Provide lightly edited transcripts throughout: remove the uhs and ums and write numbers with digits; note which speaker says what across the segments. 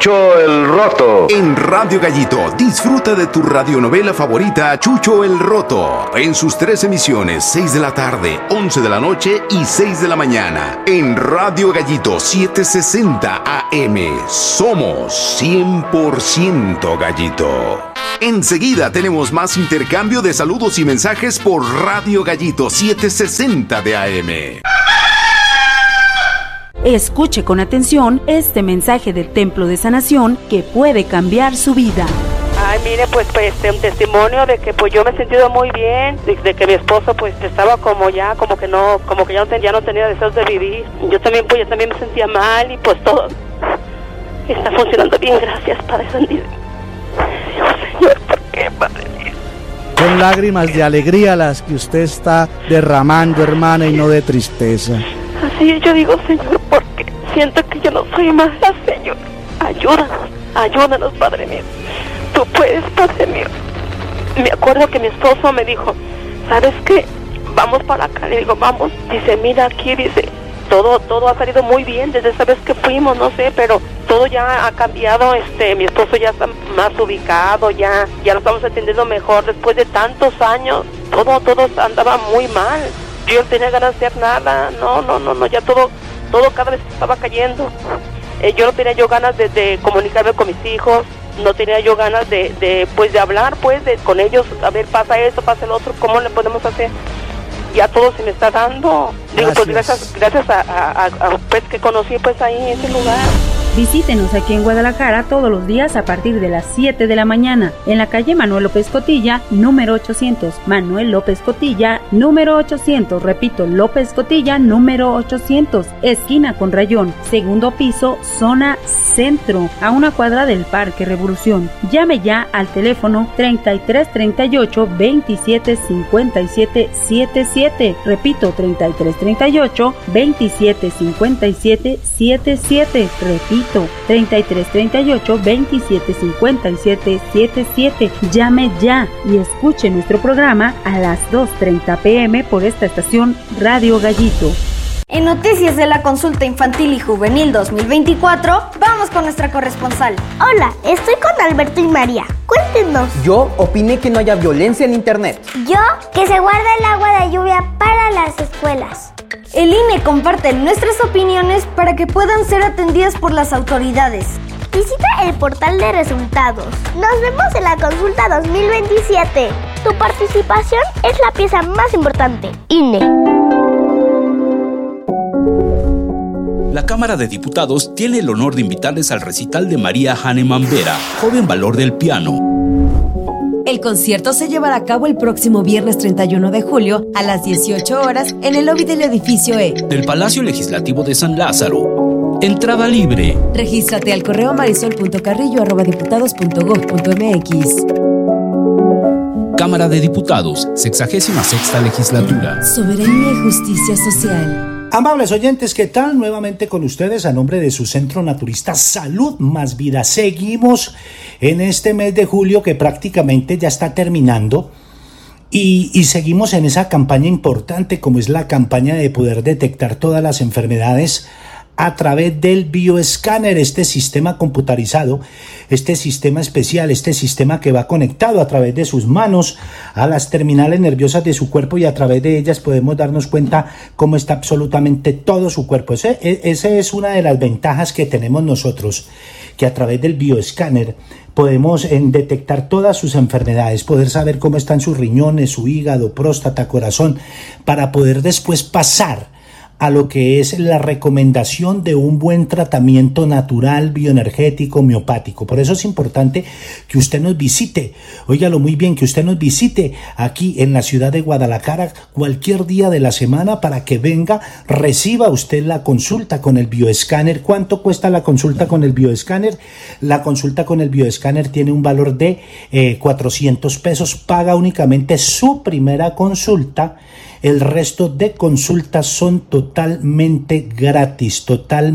Speaker 1: Chucho el Roto.
Speaker 2: En Radio Gallito, disfruta de tu radionovela favorita, Chucho el Roto, en sus 3 emisiones, 6 de la tarde, 11 de la noche y 6 de la mañana. En Radio Gallito 760 AM, somos 100% Gallito. Enseguida tenemos más intercambio de saludos y mensajes por Radio Gallito 760 de AM.
Speaker 3: Escuche con atención este mensaje del Templo de Sanación que puede cambiar su vida.
Speaker 4: Ay, mire, pues un testimonio de que pues yo me he sentido muy bien, de que mi esposo pues estaba como que ya no tenía deseos de vivir. Yo también me sentía mal y pues todo está funcionando bien, gracias, Padre Santo. Señor, ¿por qué, Padre mío?
Speaker 5: Son lágrimas de alegría las que usted está derramando, hermana, y no de tristeza.
Speaker 4: Así yo digo, Señor, porque siento que yo no soy mala, Señor. Ayúdanos, Padre mío. Tú puedes, Padre mío. Me acuerdo que mi esposo me dijo, ¿sabes qué? Vamos para acá. Le digo, vamos. Dice, mira aquí, dice, todo ha salido muy bien desde esa vez que fuimos, no sé, pero todo ya ha cambiado. Mi esposo ya está más ubicado, ya lo estamos entendiendo mejor después de tantos años. Todo andaba muy mal. Yo no tenía ganas de hacer nada, no, ya todo cada vez estaba cayendo. Yo no tenía ganas de comunicarme con mis hijos, no tenía yo ganas de hablar, con ellos, a ver, pasa esto, pasa el otro, ¿cómo le podemos hacer? Ya todo se me está dando. Digo, pues gracias a pues que conocí pues ahí en ese lugar.
Speaker 3: Visítenos aquí en Guadalajara todos los días a partir de las 7 de la mañana en la calle Manuel López Cotilla, número 800. Manuel López Cotilla, número 800. Repito, López Cotilla, número 800. Esquina con Rayón, segundo piso, zona centro, a una cuadra del Parque Revolución. Llame ya al teléfono 3338 27 57 77. Repito, 3338 27 57 77. Repito, 3338 27 57 77. Llame ya y escuche nuestro programa a las 2:30 p.m. por esta estación Radio Gallito.
Speaker 6: En Noticias de la Consulta Infantil y Juvenil 2024, vamos con nuestra corresponsal.
Speaker 7: Hola, estoy con Alberto y María. Cuéntenos.
Speaker 8: Yo opiné que no haya violencia en internet.
Speaker 7: Yo, que se guarda el agua de lluvia para las escuelas.
Speaker 6: El INE comparte nuestras opiniones para que puedan ser atendidas por las autoridades.
Speaker 7: Visita el portal de resultados. Nos vemos en la consulta 2027. Tu participación es la pieza más importante. INE.
Speaker 9: La Cámara de Diputados tiene el honor de invitarles al recital de María Hahnemann Vera, joven valor del piano.
Speaker 10: El concierto se llevará a cabo el próximo viernes 31 de julio a las 18 horas en el lobby del edificio E
Speaker 9: del Palacio Legislativo de San Lázaro. Entrada libre.
Speaker 10: Regístrate al correo marisol.carrillo@diputados.gov.mx.
Speaker 9: Cámara de Diputados, 66ª Legislatura.
Speaker 10: Soberanía y justicia social.
Speaker 5: Amables oyentes, ¿qué tal? Nuevamente con ustedes a nombre de su Centro Naturista Salud Más Vida. Seguimos en este mes de julio que prácticamente ya está terminando y seguimos en esa campaña importante como es la campaña de poder detectar todas las enfermedades a través del bioescáner, este sistema computarizado, este sistema especial, este sistema que va conectado a través de sus manos a las terminales nerviosas de su cuerpo y a través de ellas podemos darnos cuenta cómo está absolutamente todo su cuerpo. Esa es una de las ventajas que tenemos nosotros, que a través del bioescáner podemos detectar todas sus enfermedades, poder saber cómo están sus riñones, su hígado, próstata, corazón, para poder después pasar a lo que es la recomendación de un buen tratamiento natural, bioenergético, homeopático. Por eso es importante que usted nos visite, óigalo muy bien, que usted nos visite aquí en la ciudad de Guadalajara cualquier día de la semana para que venga, reciba usted la consulta con el bioescáner. ¿Cuánto cuesta la consulta con el bioescáner? La consulta con el bioescáner tiene un valor de 400 pesos, paga únicamente su primera consulta. El resto de consultas son totalmente gratis,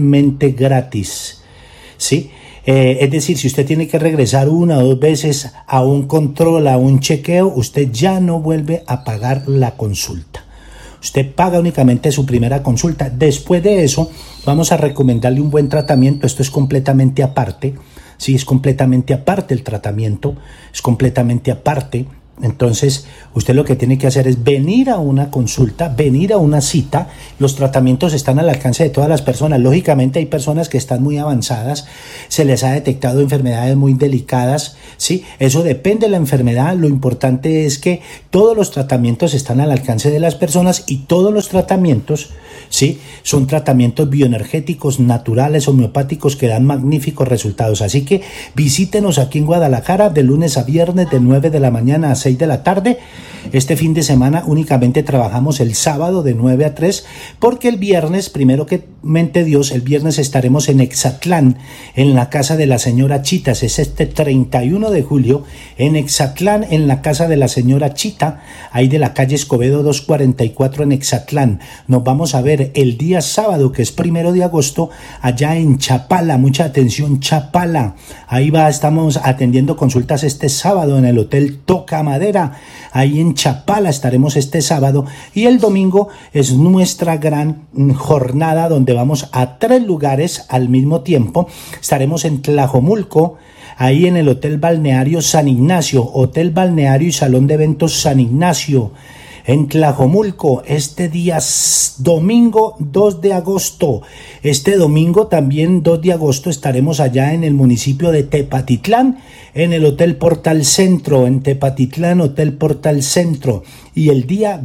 Speaker 5: ¿sí? Es decir, si usted tiene que regresar 1 o 2 veces a un control, a un chequeo, usted ya no vuelve a pagar la consulta. Usted paga únicamente su primera consulta. Después de eso, vamos a recomendarle un buen tratamiento. Esto es completamente aparte. Sí, es completamente aparte el tratamiento, es completamente aparte. Entonces, usted lo que tiene que hacer es venir a una consulta, venir a una cita. Los tratamientos están al alcance de todas las personas. Lógicamente hay personas que están muy avanzadas, se les ha detectado enfermedades muy delicadas, ¿sí? Eso depende de la enfermedad. Lo importante es que todos los tratamientos están al alcance de las personas y todos los tratamientos, ¿sí?, son tratamientos bioenergéticos, naturales, homeopáticos, que dan magníficos resultados. Así que visítenos aquí en Guadalajara de lunes a viernes de 9 de la mañana a 6 de la tarde. Este fin de semana únicamente trabajamos el sábado de 9 a 3, porque el viernes, primero que mente Dios, el viernes estaremos en Exatlán, en la casa de la señora Chitas. Es este 31 de julio en Exatlán, en la casa de la señora Chita, ahí de la calle Escobedo 244 en Exatlán. Nos vamos a ver el día sábado, que es 1 de agosto, allá en Chapala. Mucha atención, Chapala. Ahí estamos atendiendo consultas este sábado en el Hotel Toca Madera. Ahí en Chapala estaremos este sábado, y el domingo es nuestra gran jornada donde vamos a 3 lugares al mismo tiempo. Estaremos en Tlajomulco, ahí en el Hotel Balneario San Ignacio, Hotel Balneario y Salón de Eventos San Ignacio, en Tlajomulco, este día domingo 2 de agosto. Este domingo también 2 de agosto estaremos allá en el municipio de Tepatitlán, en el Hotel Portal Centro, en Tepatitlán, Hotel Portal Centro. Y el día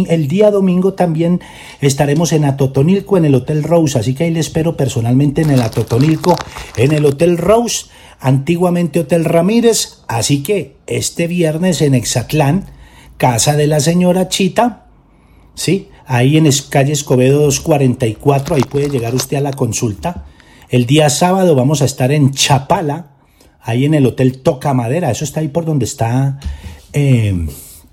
Speaker 5: domingo también estaremos en Atotonilco, en el Hotel Rose. Así que ahí le espero personalmente en el Atotonilco, en el Hotel Rose, antiguamente Hotel Ramírez. Así que este viernes en Exatlán, casa de la señora Chita, ¿sí?, ahí en calle Escobedo 244, ahí puede llegar usted a la consulta. El día sábado vamos a estar en Chapala, ahí en el Hotel Toca Madera. Eso está ahí por donde está el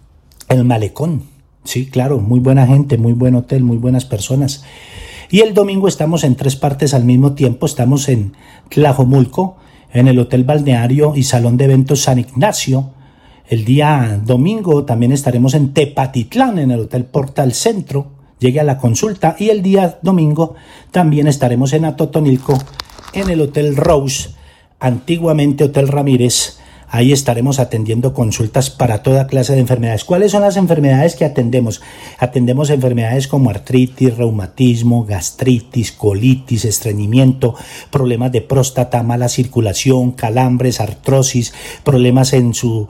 Speaker 5: malecón. Sí, claro, muy buena gente, muy buen hotel, muy buenas personas. Y el domingo estamos en 3 partes al mismo tiempo. Estamos en Tlajomulco, en el Hotel Balneario y Salón de Eventos San Ignacio. El día domingo también estaremos en Tepatitlán, en el Hotel Portal Centro. Llegue a la consulta. Y el día domingo también estaremos en Atotonilco, en el Hotel Rose, antiguamente Hotel Ramírez. Ahí estaremos atendiendo consultas para toda clase de enfermedades. ¿Cuáles son las enfermedades que atendemos? Atendemos enfermedades como artritis, reumatismo, gastritis, colitis, estreñimiento, problemas de próstata, mala circulación, calambres, artrosis, problemas en su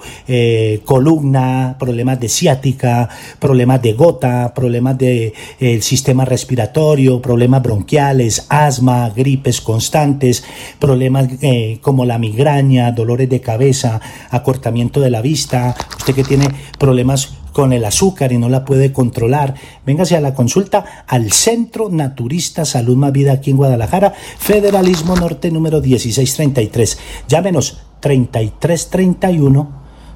Speaker 5: columna, problemas de ciática, problemas de gota, problemas del sistema respiratorio, problemas bronquiales, asma, gripes constantes, problemas como la migraña, dolores de cabeza, acortamiento de la vista. Usted que tiene problemas con el azúcar y no la puede controlar, véngase a la consulta al Centro Naturista Salud Más Vida aquí en Guadalajara, Federalismo Norte número 1633. Llámenos 3331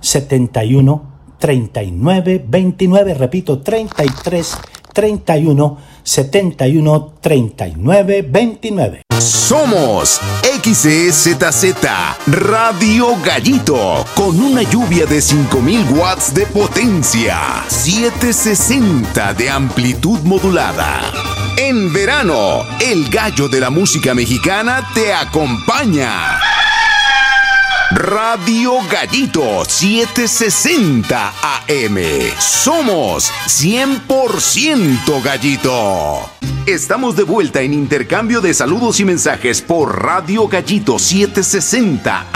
Speaker 5: 71 39 29, repito, 33 31 71 39 29.
Speaker 2: Somos XEZZ Radio Gallito, con una lluvia de 5000 watts de potencia, 760 de amplitud modulada. En verano, el gallo de la música mexicana te acompaña. Radio Gallito 760 AM. Somos 100% Gallito. Estamos de vuelta en intercambio de saludos y mensajes por Radio Gallito 760